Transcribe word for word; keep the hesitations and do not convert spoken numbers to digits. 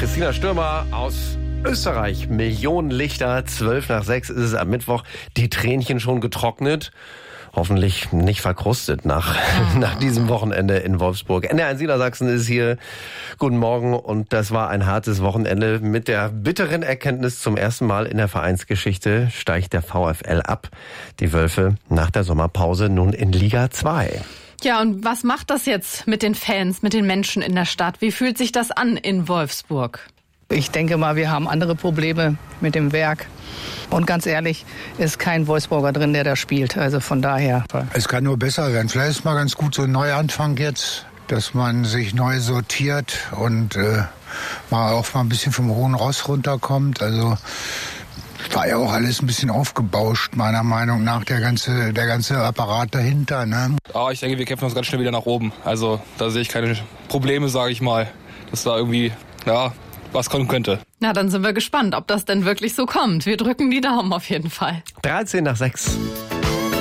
Christina Stürmer aus Österreich. Millionen Lichter, zwölf nach sechs ist es am Mittwoch. Die Tränchen schon getrocknet. Hoffentlich nicht verkrustet nach, nach diesem Wochenende in Wolfsburg. N D R eins Niedersachsen ist hier. Guten Morgen. Und das war ein hartes Wochenende mit der bitteren Erkenntnis: zum ersten Mal in der Vereinsgeschichte steigt der VfL ab. Die Wölfe nach der Sommerpause nun in Liga zwei. Ja, und was macht das jetzt mit den Fans, mit den Menschen in der Stadt? Wie fühlt sich das an in Wolfsburg? Ich denke mal, wir haben andere Probleme mit dem Werk. Und ganz ehrlich, ist kein Wolfsburger drin, der da spielt. Also von daher. Es kann nur besser werden. Vielleicht ist mal ganz gut so ein Neuanfang jetzt, dass man sich neu sortiert und äh, mal auch mal ein bisschen vom hohen Ross runterkommt. Also war ja auch alles ein bisschen aufgebauscht, meiner Meinung nach, der ganze, der ganze Apparat dahinter. Ne? Ah, ich denke, wir kämpfen uns ganz schnell wieder nach oben. Also da sehe ich keine Probleme, sage ich mal, dass da irgendwie, ja, was kommen könnte. Na, dann sind wir gespannt, ob das denn wirklich so kommt. Wir drücken die Daumen auf jeden Fall. dreizehn nach sechs.